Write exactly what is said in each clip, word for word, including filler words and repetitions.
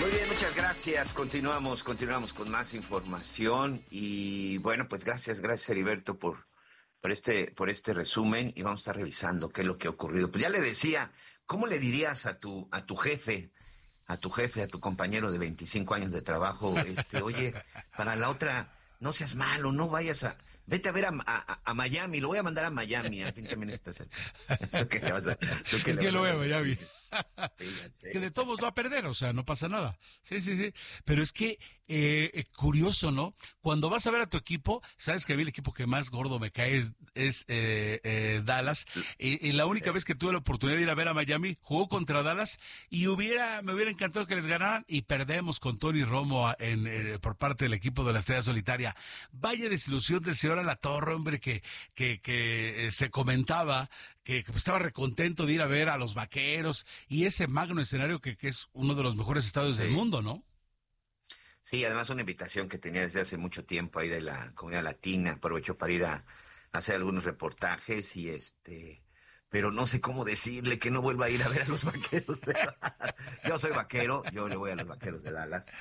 Muy bien, muchas gracias. Continuamos, continuamos con más información y bueno, pues gracias, gracias Heriberto por, por este, por este resumen y vamos a estar revisando qué es lo que ha ocurrido. Pues ya le decía, ¿cómo le dirías a tu, a tu jefe, a tu jefe, a tu compañero de veinticinco años de trabajo, este, oye, para la otra, no seas malo, no vayas a, vete a ver a, a, a Miami, lo voy a mandar a Miami, al fin también está cerca. ¿Tú qué le vas a, tú qué Es le que vas lo a veo a decir? Miami. Sí, ya sé. Que de todos va a perder, o sea, no pasa nada. Sí, sí, sí. Pero es que, eh, eh, curioso, ¿no? Cuando vas a ver a tu equipo, sabes que a mí el equipo que más gordo me cae es, es eh, eh, Dallas. Y, y la única Sí. vez que tuve la oportunidad de ir a ver a Miami, jugó contra Dallas y hubiera, me hubiera encantado que les ganaran y perdemos con Tony Romo a- en, eh, por parte del equipo de la Estrella Solitaria. Vaya desilusión del señor Alatorre, hombre, que, que, que eh, se comentaba que, que estaba recontento de ir a ver a los Vaqueros y ese magno escenario que, que es uno de los mejores estadios del Sí. mundo, ¿no? Sí, además una invitación que tenía desde hace mucho tiempo ahí de la comunidad latina, aprovecho para ir a, a hacer algunos reportajes y este, pero no sé cómo decirle que no vuelva a ir a ver a los vaqueros de Dallas. Yo soy vaquero, yo le voy a los vaqueros de Dallas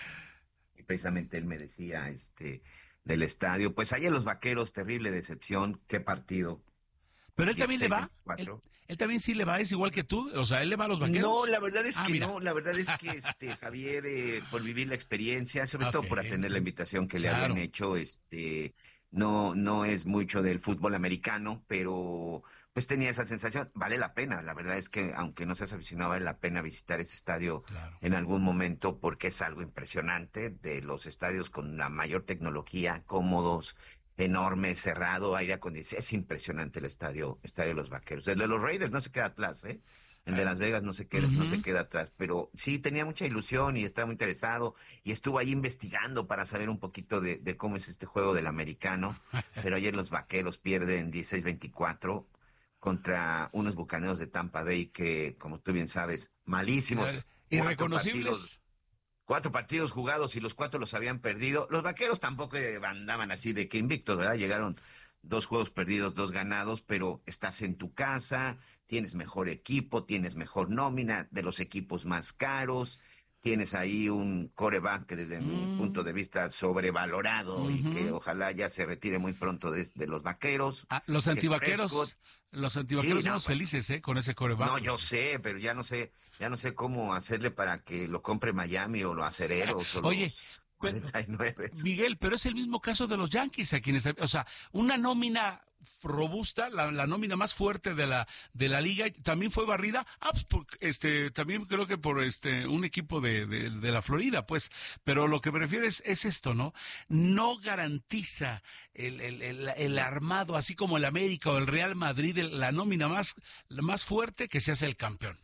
y precisamente él me decía, este, del estadio, pues ahí en los vaqueros, terrible decepción, qué partido, Pero él también le dieciséis va, él, veinticuatro. él también sí le va, es igual que tú, o sea, él le va a los No, Vaqueros. la verdad es Ah, que mira. no, la verdad es que este Javier, eh, por vivir la experiencia, sobre Ok, todo por atender la invitación que le habían claro. hecho, este, no, no es mucho del fútbol americano, pero pues tenía esa sensación, vale la pena, la verdad es que aunque no seas aficionado, vale la pena visitar ese estadio Claro. en algún momento porque es algo impresionante, de los estadios con la mayor tecnología, cómodos, enorme, cerrado, aire acondicionado, es impresionante el estadio, estadio de los Vaqueros. El de los Raiders no se queda atrás, ¿eh? El de Eh, Las Vegas no se queda, no se ujú. queda atrás, pero sí tenía mucha ilusión y estaba muy interesado y estuvo ahí investigando para saber un poquito de, de cómo es este juego del americano, pero ayer los Vaqueros pierden dieciséis veinticuatro contra unos Bucaneros de Tampa Bay que, como tú bien sabes, malísimos, cuatro partidos, Irreconocibles. cuatro partidos jugados y los cuatro los habían perdido. Los Vaqueros tampoco eh, andaban así de que invictos, ¿verdad? Llegaron dos juegos perdidos, dos ganados, pero estás en tu casa, tienes mejor equipo, tienes mejor nómina, de los equipos más caros, tienes ahí un coreback que desde mi punto Mm, de vista sobrevalorado y que ujú. ojalá ya se retire muy pronto de, de los Vaqueros, Ah, los que es Prescott. antivaqueros, los Sí, antivaqueros no, somos bueno. felices, ¿eh? Con ese No, coreback. yo sé, pero ya no sé, ya no sé cómo hacerle para que lo compre Miami o los acereros o Oye, los pero, cuarenta y nueve. Miguel, pero es el mismo caso de los Yankees, a quienes, o sea, una nómina robusta, la, la nómina más fuerte de la de la liga, también fue barrida, ah, pues por, este, también creo que por este un equipo de, de, de la Florida, pues, pero lo que me refiero es, es esto, ¿no? No garantiza el, el, el, el No. armado, así como el América o el Real Madrid, el- la nómina más, la más fuerte que se hace el campeón.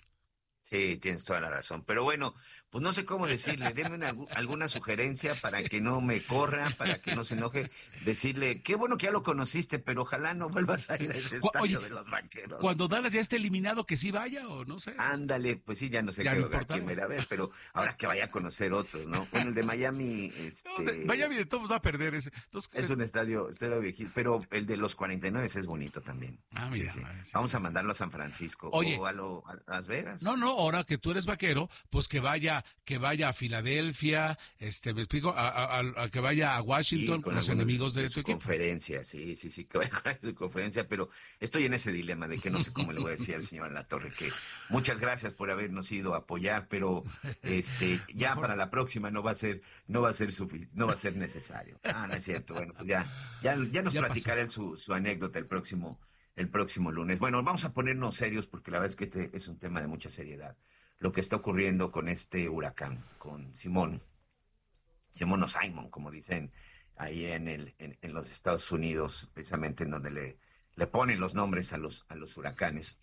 Sí, tienes toda la razón. Pero bueno, pues no sé cómo decirle. Deme una- algu- alguna sugerencia para que no me corra, para que no se enoje. Decirle, qué bueno que ya lo conociste, pero ojalá no vuelvas a ir a ese Cu- Oye, estadio de los vaqueros. cuando Dallas ya esté eliminado, que sí vaya o no sé, Ándale, pues sí, ya no sé ya qué, no a quién me importa. irá a ver, pero ahora que vaya a conocer otros, ¿no? Bueno, el de Miami, No, de- este, Miami de todos va a perder ese. Entonces, es eh, un estadio, estadio viejito, pero el de los cuarenta y nueve es bonito también. ah, Sí, mira, sí. vale, sí, Vamos a sí, sí. mandarlo a San Francisco Oye, o a, lo, a Las no, Vegas. no, ahora que tú eres vaquero, pues que vaya, que vaya a Filadelfia, este, me explico, a, a- a- a que vaya a Sí, Washington, con los algunos enemigos de de tu su equipo. conferencia, sí, sí, sí, que vaya con su conferencia, pero estoy en ese dilema de que no sé cómo le voy a decir al señor Latorre que muchas gracias por habernos ido a apoyar, pero este ya Mejor. para la próxima no va a ser, no va a ser sufic- no va a ser necesario. Ah, no es cierto. Bueno, pues ya, ya, ya nos Ya pasó. platicará él su, su anécdota el próximo, el próximo lunes. Bueno, vamos a ponernos serios porque la verdad es que este es un tema de mucha seriedad. Lo que está ocurriendo con este huracán, con Simón. Simón o Simon, como dicen ahí en, el, en, en los Estados Unidos, precisamente en donde le, le ponen los nombres a los, a los huracanes.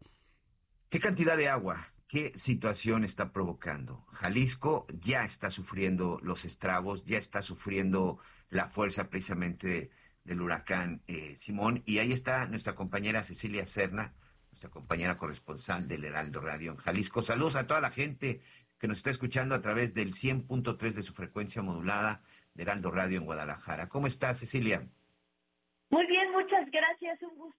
¿Qué cantidad de agua? ¿Qué situación está provocando? Jalisco ya está sufriendo los estragos, ya está sufriendo la fuerza precisamente del huracán eh, Simón. Y ahí está nuestra compañera Cecilia Serna, nuestra compañera corresponsal del Heraldo Radio en Jalisco. Saludos a toda la gente que nos está escuchando a través del cien punto tres de su frecuencia modulada de Heraldo Radio en Guadalajara. ¿Cómo estás, Cecilia? Muy bien, muchas gracias. Un gusto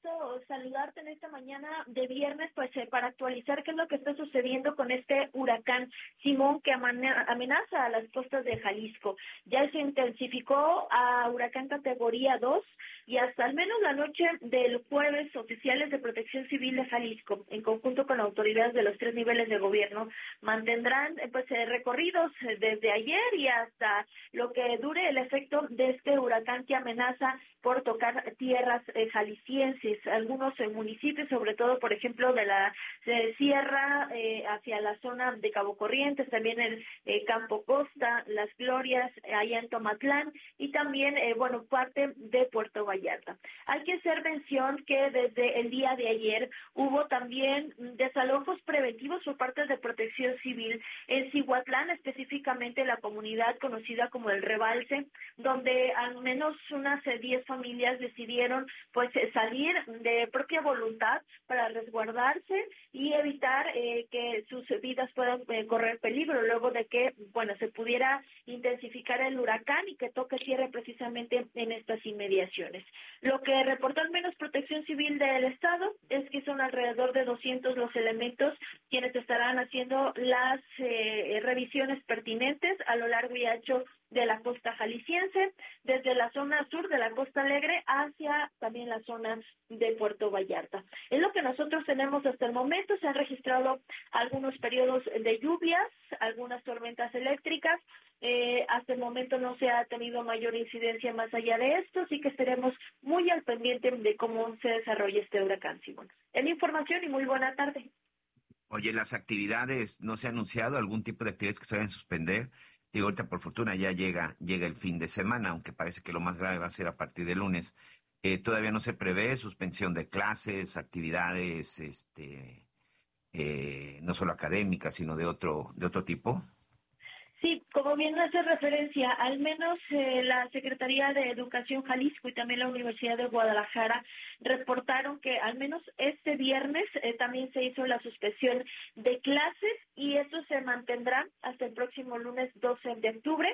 gusto saludarte en esta mañana de viernes, pues eh, para actualizar qué es lo que está sucediendo con este huracán Simón que amenaza a las costas de Jalisco. Ya se intensificó a huracán categoría dos y hasta al menos la noche del jueves, oficiales de Protección Civil de Jalisco, en conjunto con autoridades de los tres niveles de gobierno, mantendrán pues eh, recorridos desde ayer y hasta lo que dure el efecto de este huracán que amenaza por tocar tierras eh, jaliscienses, algunos eh, municipios, sobre todo, por ejemplo, de la de sierra eh, hacia la zona de Cabo Corrientes, también el eh, Campo Costa, Las Glorias, eh, allá en Tomatlán, y también, eh, bueno, parte de Puerto Vallarta. Hay que hacer mención que desde el día de ayer hubo también desalojos preventivos por parte de Protección Civil en Cihuatlán, específicamente la comunidad conocida como el Rebalse, donde al menos unas diez familias decidieron pues salir de propia voluntad para resguardarse y evitar eh, que sus vidas puedan eh, correr peligro luego de que, bueno, se pudiera intensificar el huracán y que toque tierra precisamente en estas inmediaciones. Lo que reportó al menos Protección Civil del Estado es que son alrededor de doscientos los elementos quienes estarán haciendo las eh, revisiones pertinentes a lo largo y ancho de la costa jalisciense, desde la zona sur de la Costa Alegre hacia también la zona de Puerto Vallarta. Es lo que nosotros tenemos hasta el momento. Se han registrado algunos periodos de lluvias, algunas tormentas eléctricas. Eh, hasta el momento no se ha tenido mayor incidencia más allá de esto, así que estaremos muy al pendiente de cómo se desarrolla este huracán, Simón. Es la información y muy buena tarde. Oye, las actividades, ¿no se ha anunciado algún tipo de actividades que se vayan a suspender? Digo, ahorita por fortuna ya llega, llega el fin de semana, aunque parece que lo más grave va a ser a partir del lunes. Eh, todavía no se prevé suspensión de clases, actividades, este, eh, no solo académicas, sino de otro, de otro tipo. Sí, como bien hace referencia, al menos eh, la Secretaría de Educación Jalisco y también la Universidad de Guadalajara reportaron que al menos este viernes eh, también se hizo la suspensión de clases y esto se mantendrá hasta el próximo lunes doce de octubre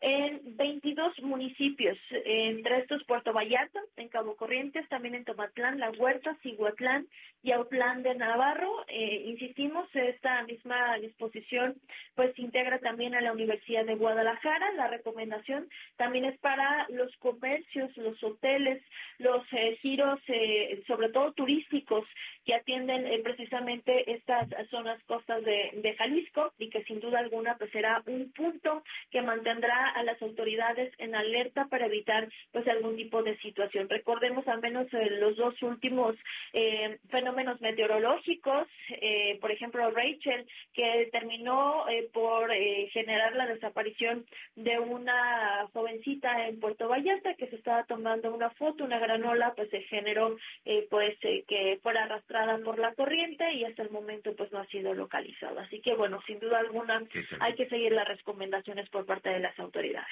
en veintidós municipios, entre estos Puerto Vallarta, en Cabo Corrientes, también en Tomatlán, La Huerta, Cihuatlán y Autlán de Navarro. Eh, insistimos, esta misma disposición pues integra también a la Universidad de Guadalajara. La recomendación también es para los comercios, los hoteles, los eh, giros, eh, sobre todo turísticos, que atienden eh, precisamente estas zonas costas de, de Jalisco y que sin duda alguna pues será un punto que mantendrá a las autoridades en alerta para evitar pues algún tipo de situación. Recordemos al menos eh, los dos últimos eh, fenómenos meteorológicos, eh, por ejemplo Rachel, que terminó eh, por eh, generar la desaparición de una jovencita en Puerto Vallarta que se estaba tomando una foto, una gran ola, pues se generó eh, pues eh, que fuera arrastrada por la corriente y hasta el momento pues no ha sido localizada. Así que bueno, sin duda alguna hay que seguir las recomendaciones por parte de las autoridades.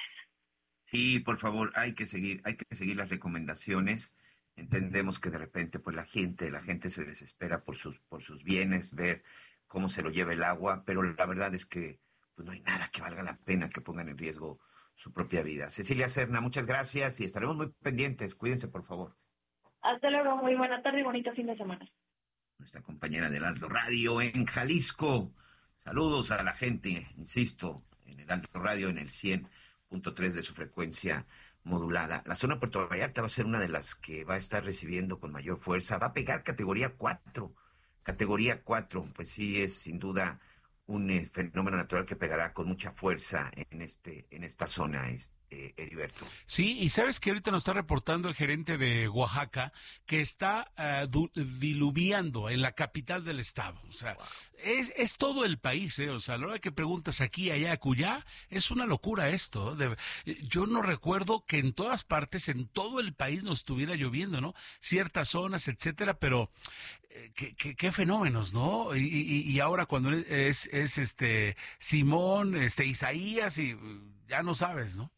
Sí, por favor, hay que seguir, hay que seguir las recomendaciones. Entendemos que de repente pues la gente, la gente se desespera por sus, por sus bienes, ver cómo se lo lleva el agua, pero la verdad es que pues no hay nada que valga la pena que pongan en riesgo su propia vida. Cecilia Serna, muchas gracias y estaremos muy pendientes. Cuídense, por favor. Hasta luego, muy buena tarde y bonito fin de semana. Nuestra compañera del Heraldo Radio en Jalisco. Saludos a la gente, insisto, en el Heraldo Radio en el cien punto tres de su frecuencia modulada. La zona de Puerto Vallarta va a ser una de las que va a estar recibiendo con mayor fuerza. Va a pegar categoría cuatro. Categoría cuatro, pues sí, es sin duda un eh, fenómeno natural que pegará con mucha fuerza en este en esta zona, este, Heriberto. Sí, y sabes que ahorita nos está reportando el gerente de Oaxaca que está uh, du- diluviando en la capital del estado. O sea, wow. es, es todo el país, ¿eh? O sea, a la hora que preguntas aquí, allá, acullá, es una locura esto. De, yo no recuerdo que en todas partes, en todo el país nos estuviera lloviendo, ¿no? Ciertas zonas, etcétera, pero eh, qué, qué, qué fenómenos, ¿no? Y, y, y ahora cuando es, es este Simón, este Isaías, y ya no sabes, ¿no?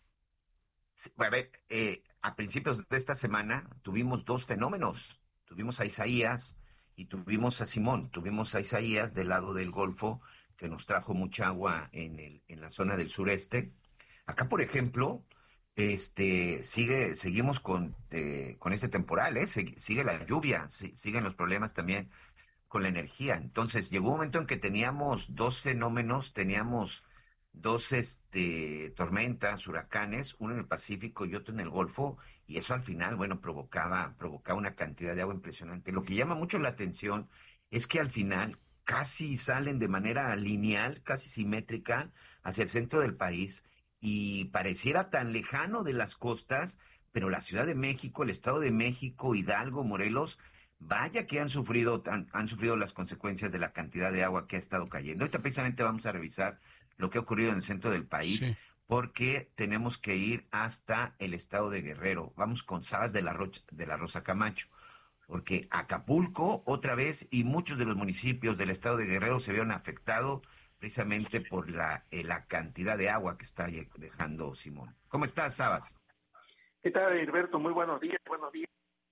A ver, eh, a principios de esta semana tuvimos dos fenómenos. Tuvimos a Isaías y tuvimos a Simón. Tuvimos a Isaías del lado del Golfo, que nos trajo mucha agua en, el, en la zona del sureste. Acá, por ejemplo, Este, sigue, seguimos con, eh, con este temporal, ¿eh? Sig- sigue la lluvia, si- siguen los problemas también con la energía. Entonces, llegó un momento en que teníamos dos fenómenos, teníamos dos este, tormentas, huracanes, uno en el Pacífico y otro en el Golfo, y eso al final, bueno, provocaba, provocaba una cantidad de agua impresionante. Lo que llama mucho la atención es que al final casi salen de manera lineal, casi simétrica, hacia el centro del país, y pareciera tan lejano de las costas, pero la Ciudad de México, el Estado de México, Hidalgo, Morelos, vaya que han sufrido, han, han sufrido las consecuencias de la cantidad de agua que ha estado cayendo. Ahorita precisamente vamos a revisar lo que ha ocurrido en el centro del país, Sí. porque tenemos que ir hasta el estado de Guerrero. Vamos con Sabas de la, Rocha, de la Rosa Camacho, porque Acapulco otra vez y muchos de los municipios del estado de Guerrero se vieron afectados precisamente por la, eh, la cantidad de agua que está dejando Simón. ¿Cómo estás, Sabas? ¿Qué tal, Heriberto? Muy buenos días, buenos días.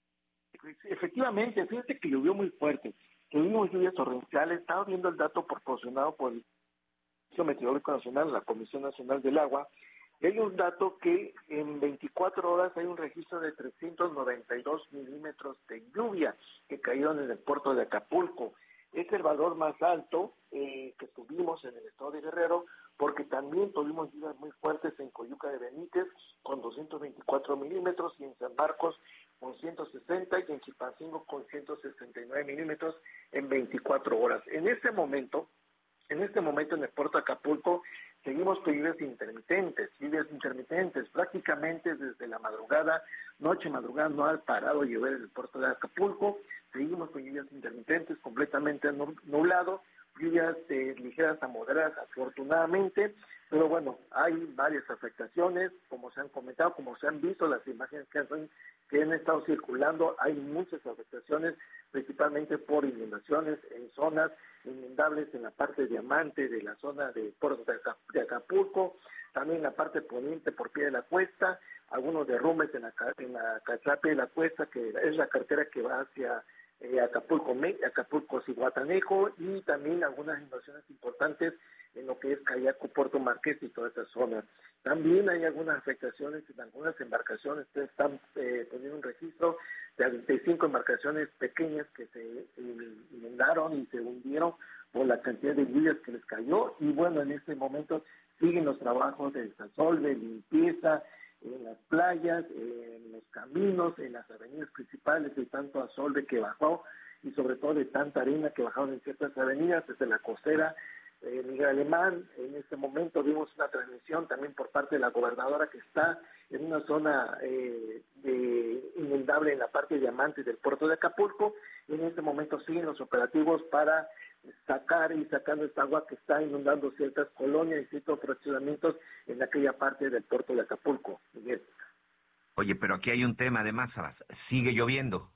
Sí, efectivamente, fíjate que llovió muy fuerte, tuvimos lluvias torrenciales, estaba viendo el dato proporcionado por el Servicio Meteorológico Nacional, la Comisión Nacional del Agua, y hay un dato que en veinticuatro horas hay un registro de trescientos noventa y dos milímetros de lluvia que cayeron en el puerto de Acapulco. Es el valor más alto eh, que tuvimos en el estado de Guerrero, porque también tuvimos lluvias muy fuertes en Coyuca de Benítez con doscientos veinticuatro milímetros y en San Marcos con ciento sesenta y en Chilpancingo con ciento sesenta y nueve milímetros en veinticuatro horas. En este momento, en este momento en el puerto de Acapulco seguimos con lluvias intermitentes, lluvias intermitentes, prácticamente desde la madrugada, noche madrugada no ha parado de llover en el puerto de Acapulco, seguimos con lluvias intermitentes, completamente nublado, lluvias eh, ligeras a moderadas afortunadamente, pero bueno, hay varias afectaciones, como se han comentado, como se han visto las imágenes que han, que han estado circulando, hay muchas afectaciones, principalmente por inundaciones en zonas inundables en la parte de Diamante, de la zona de Puerto de Acapulco, también en la parte poniente por pie de la cuesta, algunos derrumbes en la, en la Cachape de la Cuesta, que es la carretera que va hacia eh, Acapulco, Acapulco, Zihuatanejo, y también algunas inundaciones importantes en lo que es Cayaco, Puerto Marqués y toda esa zona. También hay algunas afectaciones en algunas embarcaciones, ustedes están eh, poniendo un registro de treinta y cinco embarcaciones pequeñas que se eh, inundaron y se hundieron por la cantidad de lluvias que les cayó, y bueno, en este momento siguen los trabajos de desasol, de limpieza, en las playas, en los caminos, en las avenidas principales, de tanto asolve que bajó y sobre todo de tanta arena que bajaron en ciertas avenidas, desde la costera, eh, Miguel Alemán. En este momento vimos una transmisión también por parte de la gobernadora que está en una zona eh, de inundable en la parte de Diamante del puerto de Acapulco, y en este momento siguen los operativos para sacar y sacando esta agua que está inundando ciertas colonias y ciertos fraccionamientos en aquella parte del puerto de Acapulco, Miguel. Oye, pero aquí hay un tema además, Sabas. Sigue lloviendo.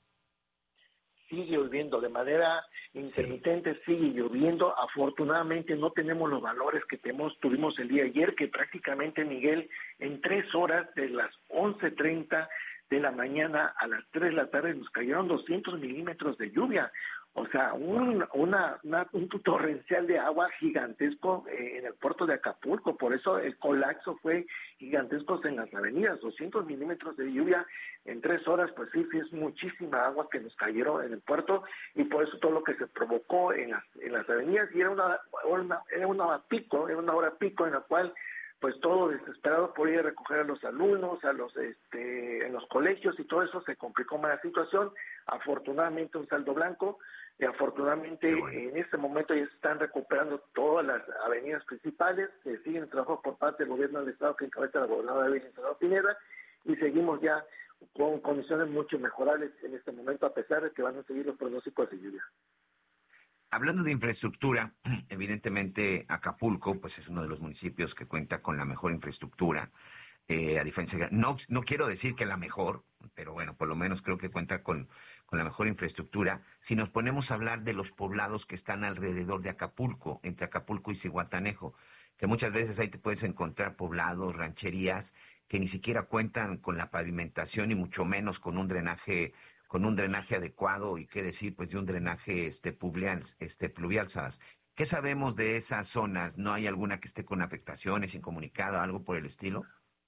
Sigue lloviendo de manera intermitente, sí. Sigue lloviendo. Afortunadamente no tenemos los valores que tenemos, tuvimos el día de ayer, que prácticamente, Miguel, en tres horas, de las once treinta de la mañana a las tres de la tarde, nos cayeron doscientos milímetros de lluvia. O sea, un, una, una, un torrencial de agua gigantesco eh, en el puerto de Acapulco. Por eso el colapso fue gigantesco en las avenidas. doscientos milímetros de lluvia en tres horas, pues sí, sí es muchísima agua que nos cayeron en el puerto, y por eso todo lo que se provocó en las, en las avenidas, y era una, una, era una hora pico, era una hora pico en la cual pues todo desesperado por ir a recoger a los alumnos, a los este, en los colegios, y todo eso se complicó más la situación. Afortunadamente un saldo blanco, y afortunadamente bueno, en este momento ya se están recuperando todas las avenidas principales, se siguen trabajos por parte del gobierno del estado que encabeza la gobernadora Evelyn Salgado Pineda, y seguimos ya con condiciones mucho mejorables en este momento, a pesar de que van a seguir los pronósticos de lluvia. Hablando de infraestructura, evidentemente Acapulco pues es uno de los municipios que cuenta con la mejor infraestructura, eh, a diferencia de, no, no quiero decir que la mejor, pero bueno, por lo menos creo que cuenta con, con la mejor infraestructura. Si nos ponemos a hablar de los poblados que están alrededor de Acapulco, entre Acapulco y Zihuatanejo, que muchas veces ahí te puedes encontrar poblados, rancherías, que ni siquiera cuentan con la pavimentación y mucho menos con un drenaje con un drenaje adecuado, y qué decir pues de un drenaje este pluvial, este pluvial, ¿sabes? ¿Qué sabemos de esas zonas? ¿No hay alguna que esté con afectaciones, incomunicada, algo por el estilo?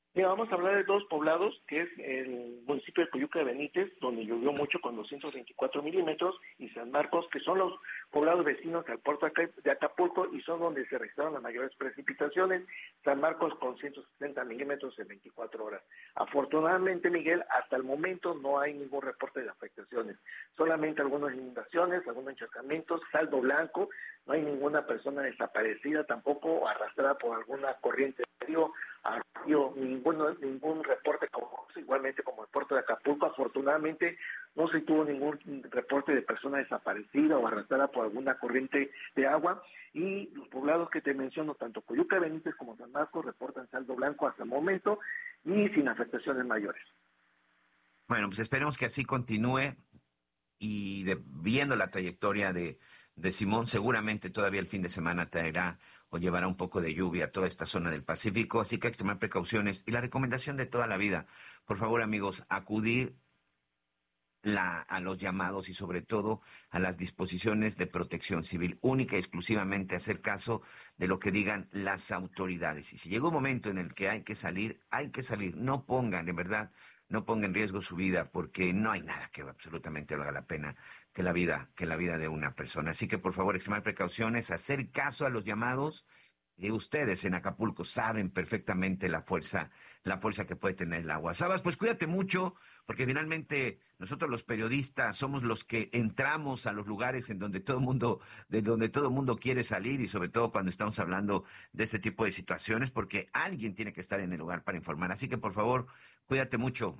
Mira, vamos a hablar de dos poblados, que es el municipio de Coyuca de Benítez, donde llovió mucho con doscientos veinticuatro milímetros, y San Marcos, que son los poblados vecinos al puerto de Acapulco y son donde se registraron las mayores precipitaciones. San Marcos con ciento sesenta milímetros en veinticuatro horas. Afortunadamente, Miguel, hasta el momento no hay ningún reporte de afectaciones, solamente algunas inundaciones, algunos encharcamientos, saldo blanco, no hay ninguna persona desaparecida tampoco, arrastrada por alguna corriente de río, a río, ninguno, ningún reporte, como igualmente como el puerto de Acapulco. Afortunadamente no se tuvo ningún reporte de persona desaparecida o arrastrada por alguna corriente de agua, y los poblados que te menciono, tanto Coyuca de Benítez como San Marcos, reportan saldo blanco hasta el momento y sin afectaciones mayores. Bueno, pues esperemos que así continúe, y de, viendo la trayectoria de, de Simón, seguramente todavía el fin de semana traerá o llevará un poco de lluvia a toda esta zona del Pacífico, así que hay que tomar precauciones. Y la recomendación de toda la vida, por favor, amigos, acudir la, a los llamados y sobre todo a las disposiciones de protección civil, única y exclusivamente hacer caso de lo que digan las autoridades. Y si llega un momento en el que hay que salir, hay que salir. No pongan, en verdad, no pongan en riesgo su vida, porque no hay nada que absolutamente valga la pena que la vida, que la vida de una persona. Así que por favor, extremar precauciones, hacer caso a los llamados. Y ustedes en Acapulco saben perfectamente la fuerza, la fuerza que puede tener el agua. Sabas, pues cuídate mucho, porque finalmente nosotros los periodistas somos los que entramos a los lugares en donde todo el mundo, de donde todo el mundo quiere salir, y sobre todo cuando estamos hablando de este tipo de situaciones, porque alguien tiene que estar en el lugar para informar. Así que por favor, cuídate mucho.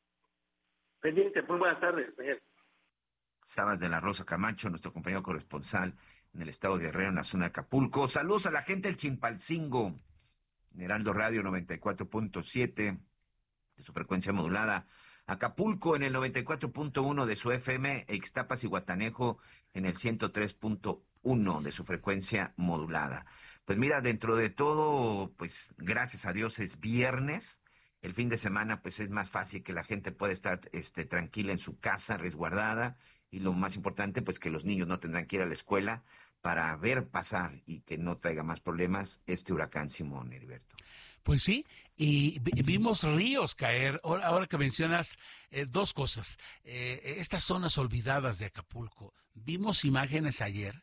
Pendiente, muy buenas tardes, Miguel. Sabas de la Rosa Camacho, nuestro compañero corresponsal en el estado de Guerrero, en la zona de Acapulco. Saludos a la gente del Chilpancingo, Heraldo Radio noventa y cuatro punto siete de su frecuencia modulada, Acapulco en el noventa y cuatro punto uno de su F M, e Ixtapas y Guatanejo en el ciento tres punto uno de su frecuencia modulada. Pues mira, dentro de todo, pues gracias a Dios es viernes. El fin de semana pues es más fácil que la gente pueda estar este, tranquila en su casa, resguardada, y lo más importante pues que los niños no tendrán que ir a la escuela para ver pasar y que no traiga más problemas este huracán Simón, Heriberto. Pues sí, y vi- vimos ríos caer. Ahora, ahora que mencionas eh, dos cosas, eh, estas zonas olvidadas de Acapulco, vimos imágenes ayer,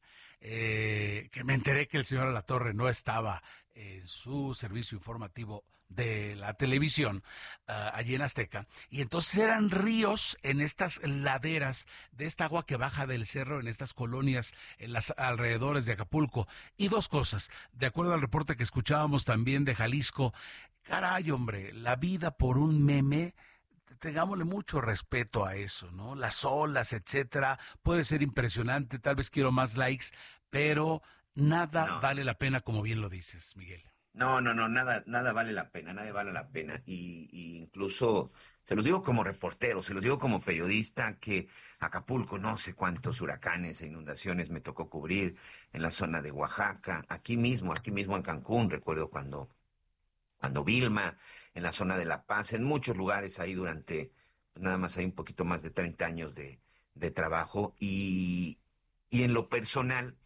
eh, que me enteré que el señor Alatorre no estaba en su servicio informativo de la televisión, ah, allí en Azteca, y entonces eran ríos en estas laderas de esta agua que baja del cerro en estas colonias en las alrededores de Acapulco. Y dos cosas, de acuerdo al reporte que escuchábamos también de Jalisco, caray, hombre, la vida por un meme, tengámosle mucho respeto a eso, ¿no? Las olas, etcétera, puede ser impresionante, tal vez quiero más likes, pero nada No, vale la pena, como bien lo dices, Miguel. no, no, no, nada, nada vale la pena, nada vale la pena. Y, y incluso, se los digo como reportero, se los digo como periodista, que Acapulco, no sé cuántos huracanes e inundaciones me tocó cubrir en la zona de Oaxaca, aquí mismo, aquí mismo en Cancún, recuerdo cuando, cuando Vilma, en la zona de La Paz, en muchos lugares ahí durante, pues nada más hay un poquito más de treinta años de, de trabajo, y, y en lo personal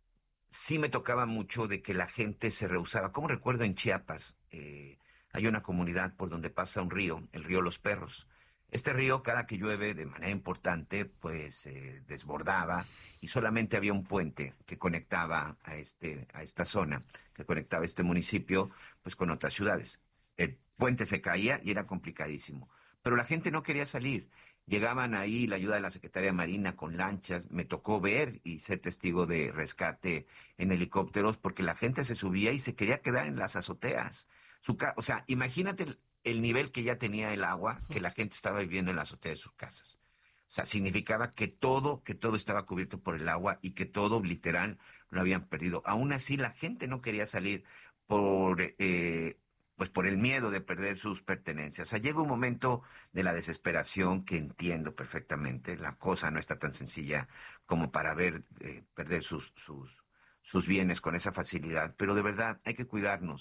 sí me tocaba mucho de que la gente se rehusaba. Como recuerdo en Chiapas, eh, hay una comunidad por donde pasa un río, el río Los Perros. Este río, cada que llueve de manera importante, pues eh, desbordaba, y solamente había un puente que conectaba a este, a esta zona, que conectaba este municipio, pues con otras ciudades. El puente se caía y era complicadísimo. Pero la gente no quería salir. Llegaban ahí la ayuda de la Secretaría de Marina con lanchas. Me tocó ver y ser testigo de rescate en helicópteros, porque la gente se subía y se quería quedar en las azoteas. Su ca- o sea, imagínate el, el nivel que ya tenía el agua, que la gente estaba viviendo en la azotea de sus casas. O sea, significaba que todo, que todo estaba cubierto por el agua, y que todo, literal, lo habían perdido. Aún así, la gente no quería salir por, eh, pues por el miedo de perder sus pertenencias. O sea, llega un momento de la desesperación que entiendo perfectamente. La cosa no está tan sencilla como para ver eh, perder sus, sus, sus bienes con esa facilidad, pero de verdad hay que cuidarnos.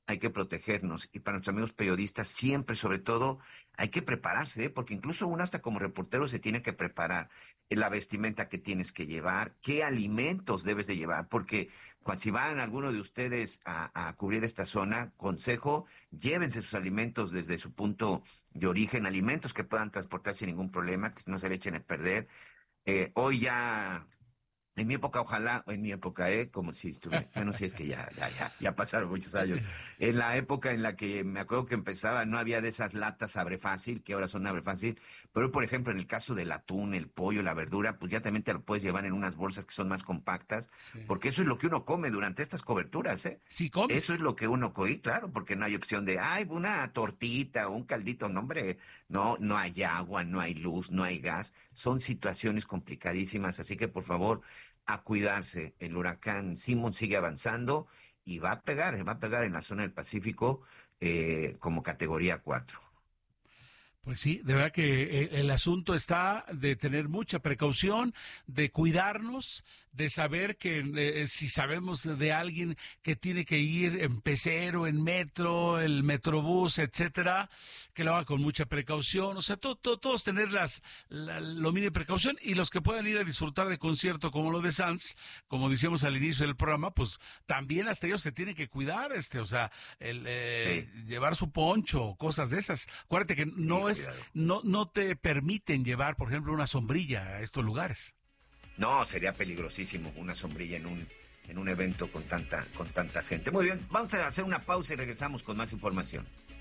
hay que protegernos. Y para nuestros amigos periodistas, siempre, sobre todo, hay que prepararse, ¿eh? Porque incluso uno hasta como reportero se tiene que preparar. La vestimenta que tienes que llevar, qué alimentos debes de llevar, porque cuando si van alguno de ustedes a, a cubrir esta zona, consejo, llévense sus alimentos desde su punto de origen, alimentos que puedan transportar sin ningún problema, que no se le echen a perder. Eh, hoy ya... En mi época, ojalá, en mi época, ¿eh? Como si estuviera, bueno, si es que ya, ya, ya, ya pasaron muchos años. En la época en la que me acuerdo que empezaba, no había de esas latas abre fácil, que ahora son abre fácil, pero por ejemplo, en el caso del atún, el pollo, la verdura, pues ya también te lo puedes llevar en unas bolsas que son más compactas, sí. Porque eso es lo que uno come durante estas coberturas, ¿eh? Sí, comes. Eso es lo que uno come, claro, porque no hay opción de, ay, una tortita o un caldito, no, hombre, no, no hay agua, no hay luz, no hay gas, son situaciones complicadísimas, así que por favor, a cuidarse. El huracán Simón sigue avanzando y va a pegar, va a pegar en la zona del Pacífico eh, como categoría cuatro. Pues sí, de verdad que el asunto está de tener mucha precaución, de cuidarnos, de saber que eh, si sabemos de alguien que tiene que ir en pecero, en metro, el metrobús, etcétera, que lo haga con mucha precaución. O sea, to, to, todos tener las, la, lo mínimo de precaución, y los que puedan ir a disfrutar de concierto como lo de Sanz, como decíamos al inicio del programa, pues también hasta ellos se tienen que cuidar, este, o sea, el eh, sí. llevar su poncho, cosas de esas. Acuérdate que no sí, es, cuidado. no, no te permiten llevar, por ejemplo, una sombrilla a estos lugares. No, sería peligrosísimo una sombrilla en un en un evento con tanta con tanta gente. Muy bien, vamos a hacer una pausa y regresamos con más información.